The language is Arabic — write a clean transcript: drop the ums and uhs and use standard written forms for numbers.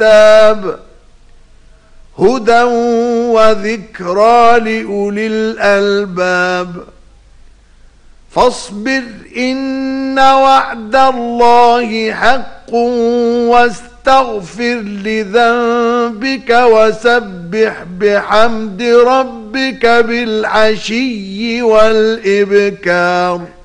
كتاب هدى وذكرى لأولي الألباب فاصبر إن وعد الله حق واستغفر لذنبك وسبح بحمد ربك بالعشي والإبكار